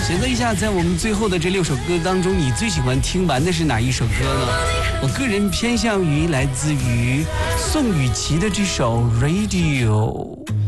选择一下，在我们最后的这6首歌当中，你最喜欢听完的是哪一首歌呢？我个人偏向于来自于宋雨琦的这首《Radio》。